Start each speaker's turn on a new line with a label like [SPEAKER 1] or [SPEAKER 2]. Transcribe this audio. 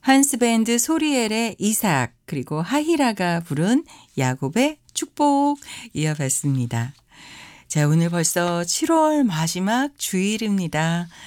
[SPEAKER 1] 한스밴드 소리엘의 이삭 그리고 하히라가 부른 야곱의 축복 이어봤습니다. 자, 오늘 벌써 7월 마지막 주일입니다.